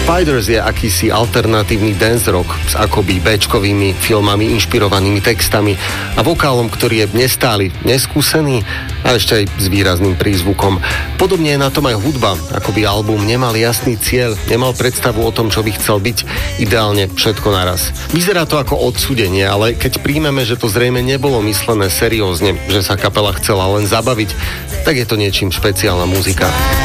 Spiders je akýsi alternatívny dance rock s akoby béčkovými filmami inšpirovanými textami a vokálom, ktorý je nestály, neskúsený a ešte aj s výrazným prízvukom. Podobne je na tom aj hudba, akoby album nemal jasný cieľ, nemal predstavu o tom, čo by chcel byť, ideálne všetko naraz. Vyzerá to ako odsúdenie, ale keď príjmeme, že to zrejme nebolo myslené seriózne, že sa kapela chcela len zabaviť, tak je to niečím špeciálna muzika.